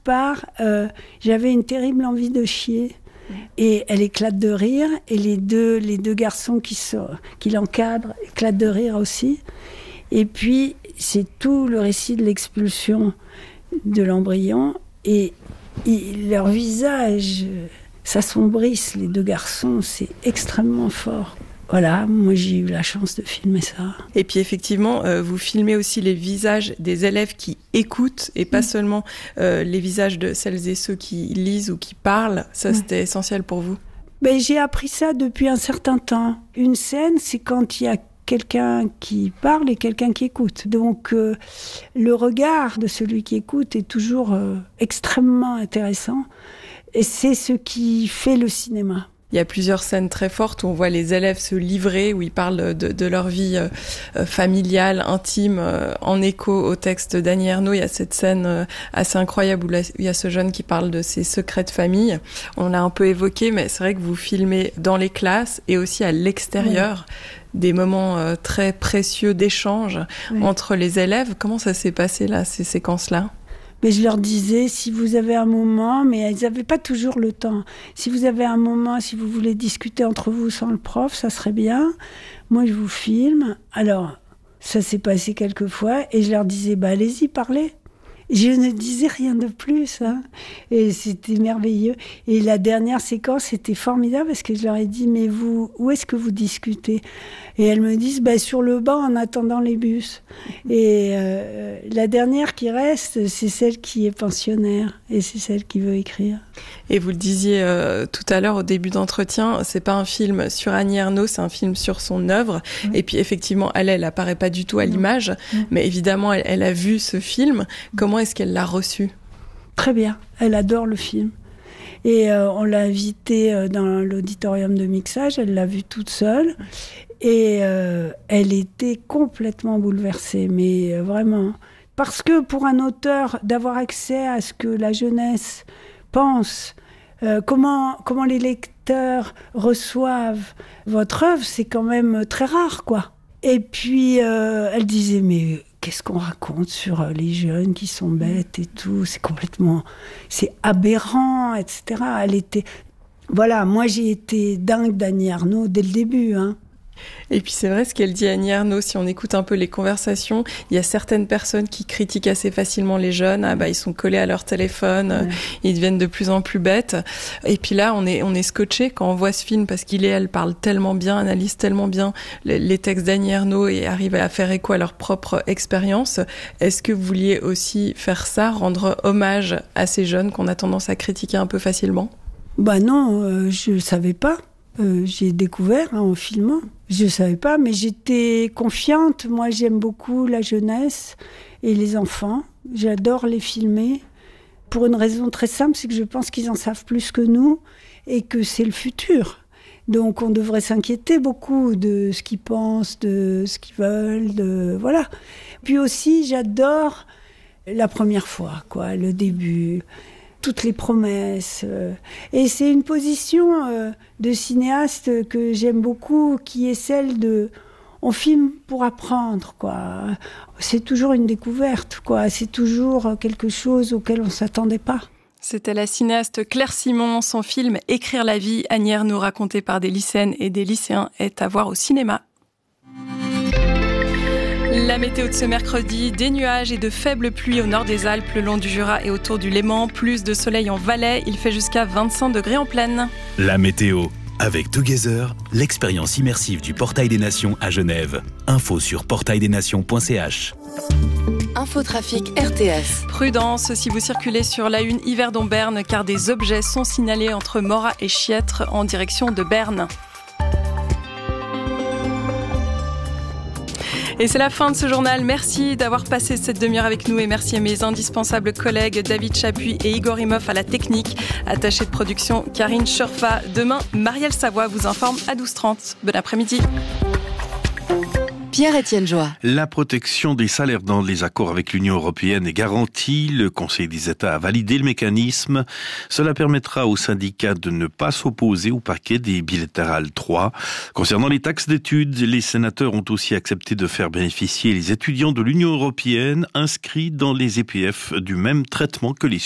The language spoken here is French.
part, j'avais une terrible envie de chier. Et elle éclate de rire, et les deux garçons qui l'encadrent éclatent de rire aussi. Et puis, c'est tout le récit de l'expulsion de l'embryon, et leur visage s'assombrissent, les deux garçons, c'est extrêmement fort. Voilà, moi j'ai eu la chance de filmer ça. Et puis effectivement, vous filmez aussi les visages des élèves qui écoutent et pas seulement les visages de celles et ceux qui lisent ou qui parlent. Ça, c'était essentiel pour vous? J'ai appris ça depuis un certain temps. Une scène, c'est quand il y a quelqu'un qui parle et quelqu'un qui écoute. Donc le regard de celui qui écoute est toujours extrêmement intéressant. Et c'est ce qui fait le cinéma. Il y a plusieurs scènes très fortes où on voit les élèves se livrer, où ils parlent de leur vie familiale, intime, en écho au texte d'Annie Ernaux. Il y a cette scène assez incroyable où il y a ce jeune qui parle de ses secrets de famille. On l'a un peu évoqué, mais c'est vrai que vous filmez dans les classes et aussi à l'extérieur des moments très précieux d'échange entre les élèves. Comment ça s'est passé là, ces séquences-là ? Mais je leur disais, si vous avez un moment, mais ils n'avaient pas toujours le temps. Si vous avez un moment, si vous voulez discuter entre vous sans le prof, ça serait bien. Moi, je vous filme. Alors, ça s'est passé quelques fois et je leur disais, allez-y, parlez. Je ne disais rien de plus, hein. Et c'était merveilleux. Et la dernière séquence, c'était formidable parce que je leur ai dit, mais vous, où est-ce que vous discutez ? Et elles me disent, sur le banc en attendant les bus. Et la dernière qui reste, c'est celle qui est pensionnaire et c'est celle qui veut écrire. Et vous le disiez tout à l'heure au début d'entretien, c'est pas un film sur Annie Ernaux, c'est un film sur son œuvre. Et puis effectivement, elle apparaît pas du tout à l'image, mais évidemment, elle a vu ce film. Comment est-ce qu'elle l'a reçu ? Très bien, elle adore le film. Et on l'a invitée dans l'auditorium de mixage, elle l'a vu toute seule. Et elle était complètement bouleversée, mais vraiment. Parce que pour un auteur, d'avoir accès à ce que la jeunesse pense, comment les lecteurs reçoivent votre œuvre, c'est quand même très rare, quoi. Et puis, elle disait, mais qu'est-ce qu'on raconte sur les jeunes qui sont bêtes et tout, c'est aberrant, etc. Elle était... Voilà, moi j'ai été dingue d'Annie Ernaux dès le début, hein. Et puis c'est vrai ce qu'elle dit Annie Ernaux, si on écoute un peu les conversations, il y a certaines personnes qui critiquent assez facilement les jeunes, ils sont collés à leur téléphone, ils deviennent de plus en plus bêtes. Et puis là, on est scotché quand on voit ce film parce elle parle tellement bien, analyse tellement bien les textes d'Annie Ernaux et arrive à faire écho à leur propre expérience. Est-ce que vous vouliez aussi faire ça, rendre hommage à ces jeunes qu'on a tendance à critiquer un peu facilement ? Non, je savais pas. J'ai découvert en filmant. Je savais pas, mais j'étais confiante. Moi, j'aime beaucoup la jeunesse et les enfants. J'adore les filmer. Pour une raison très simple, c'est que je pense qu'ils en savent plus que nous et que c'est le futur. Donc, on devrait s'inquiéter beaucoup de ce qu'ils pensent, de ce qu'ils veulent, voilà. Puis aussi, j'adore la première fois, le début. Toutes les promesses. Et c'est une position de cinéaste que j'aime beaucoup, qui est celle de... On filme pour apprendre, C'est toujours une découverte, C'est toujours quelque chose auquel on ne s'attendait pas. C'était la cinéaste Claire Simon. Son film « Écrire la vie », Annie Ernaux, raconté par des lycéennes et des lycéens, est à voir au cinéma. La météo de ce mercredi, des nuages et de faibles pluies au nord des Alpes, le long du Jura et autour du Léman. Plus de soleil en Valais, il fait jusqu'à 25 degrés en plaine. La météo, avec Together, l'expérience immersive du Portail des Nations à Genève. Info sur portaildesnations.ch. Infotrafic RTS. Prudence si vous circulez sur l'A1 Yverdon-Berne, car des objets sont signalés entre Morat et Chiètre en direction de Berne. Et c'est la fin de ce journal. Merci d'avoir passé cette demi-heure avec nous et merci à mes indispensables collègues David Chapuis et Igor Imhoff à la technique. Attachée de production Karine Schurfa. Demain, Marielle Savoie vous informe à 12h30. Bon après-midi. Pierre-Étienne Joie. La protection des salaires dans les accords avec l'Union européenne est garantie. Le Conseil des États a validé le mécanisme. Cela permettra aux syndicats de ne pas s'opposer au paquet des bilatérales 3. Concernant les taxes d'études, les sénateurs ont aussi accepté de faire bénéficier les étudiants de l'Union européenne inscrits dans les EPF du même traitement que les